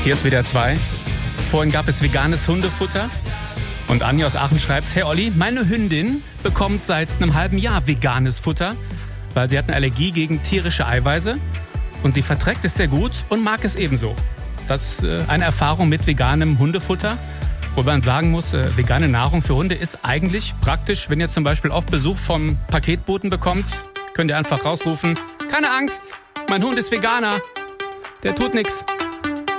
Hier ist WDR 2. Vorhin gab es veganes Hundefutter. Und Anja aus Aachen schreibt, hey Olli, meine Hündin bekommt seit einem halben Jahr veganes Futter, weil sie hat eine Allergie gegen tierische Eiweiße. Und sie verträgt es sehr gut und mag es ebenso. Das ist eine Erfahrung mit veganem Hundefutter. Wo man sagen muss, vegane Nahrung für Hunde ist eigentlich praktisch. Wenn ihr zum Beispiel oft Besuch vom Paketboten bekommt, könnt ihr einfach rausrufen, keine Angst, mein Hund ist Veganer, der tut nichts.